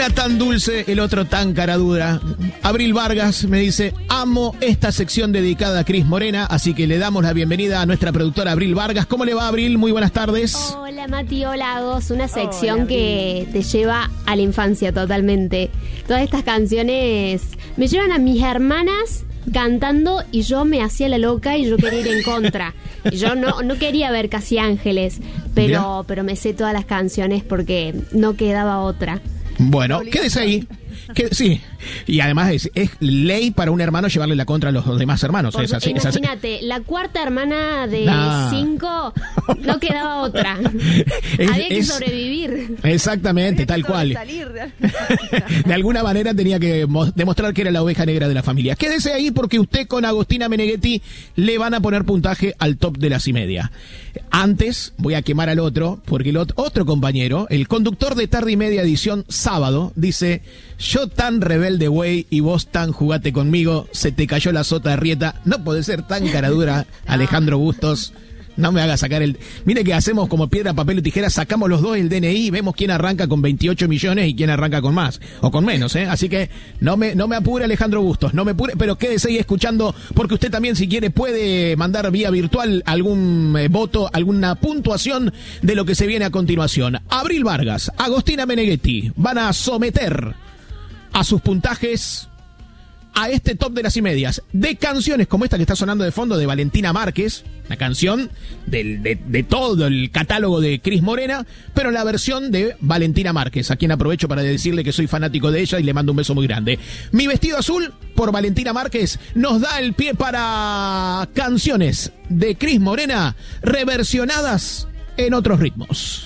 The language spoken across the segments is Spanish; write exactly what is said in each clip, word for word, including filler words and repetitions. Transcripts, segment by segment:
Una tan dulce, el otro tan caradura. Abril Vargas me dice, amo esta sección dedicada a Cris Morena, así que le damos la bienvenida a nuestra productora Abril Vargas. ¿Cómo le va, Abril? Muy buenas tardes. Hola, Mati, hola, Agos. Una sección hola, que te lleva a la infancia totalmente. Todas estas canciones me llevan a mis hermanas cantando y yo me hacía la loca y yo quería ir en contra. Y yo no, no quería ver Casi Ángeles, pero, pero me sé todas las canciones porque no quedaba otra. Bueno, quédese ahí. Que, sí, y además es, es ley para un hermano llevarle la contra a los demás hermanos. Porque, es así, imagínate, es así. La cuarta hermana de nah. cinco, no quedaba otra. es, Había que es, sobrevivir. Exactamente, tal cual. De alguna manera tenía que demostrar que era la oveja negra de la familia. Quédese ahí porque usted con Agostina Meneghetti le van a poner puntaje al top de las y media. Antes voy a quemar al otro, porque el otro, otro compañero, el conductor de Tarde y Media edición sábado, dice... Yo tan rebelde, güey, y vos tan jugate conmigo, se te cayó la sota de Rieta. No podés ser tan caradura, Alejandro Bustos. No me hagas sacar el... Mire que hacemos como piedra, papel o tijera, sacamos los dos el D N I y vemos quién arranca con veintiocho millones y quién arranca con más, o con menos, ¿eh? Así que no me, no me apure, Alejandro Bustos, no me apure, pero quédese ahí escuchando, porque usted también, si quiere, puede mandar vía virtual algún eh, voto, alguna puntuación de lo que se viene a continuación. Abril Vargas, Agostina Meneghetti van a someter a sus puntajes a este top de las y medias de canciones como esta que está sonando de fondo de Valentina Márquez, una canción del, de, de todo el catálogo de Cris Morena, pero la versión de Valentina Márquez, a quien aprovecho para decirle que soy fanático de ella y le mando un beso muy grande. Mi vestido azul por Valentina Márquez nos da el pie para canciones de Cris Morena reversionadas en otros ritmos.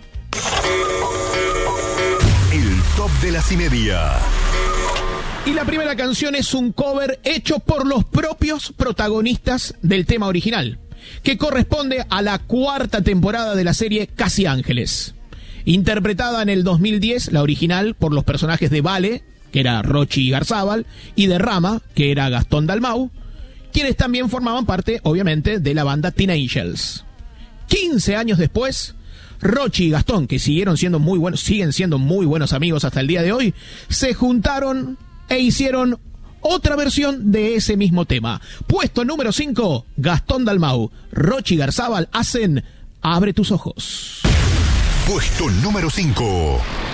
Top de las y media. Y la primera canción es un cover hecho por los propios protagonistas del tema original, que corresponde a la cuarta temporada de la serie Casi Ángeles. Interpretada en el dos mil diez, la original, por los personajes de Vale, que era Rochi Garzábal, y de Rama, que era Gastón Dalmau, quienes también formaban parte, obviamente, de la banda Teen Angels. quince años después, Rochi y Gastón, que siguieron siendo muy buenos, siguen siendo muy buenos amigos hasta el día de hoy, se juntaron e hicieron otra versión de ese mismo tema. Puesto número cinco, Gastón Dalmau, Rochi Garzábal hacen Abre tus ojos. Puesto número cinco.